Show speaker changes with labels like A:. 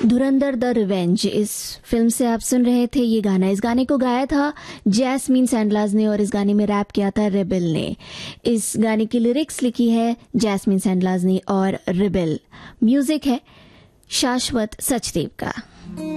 A: Dhurandhar the revenge, इस film से आप सुन रहे थे ये गाना। इस गाने को गाया था जैस्मीन सैंडलाज ने और इस गाने में रैप किया था रिबेल ने। इस गाने की लिरिक्स लिखी है जैस्मीन सैंडलाज ने और रिबेल। म्यूजिक है शाश्वत सचदेव का।